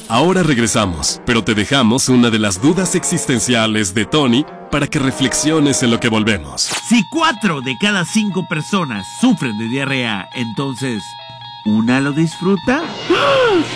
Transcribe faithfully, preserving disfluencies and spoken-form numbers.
Ahora regresamos, pero te dejamos una de las dudas existenciales de Tony para que reflexiones en lo que volvemos. Si cuatro de cada cinco personas sufren de diarrea, entonces, ¿una lo disfruta?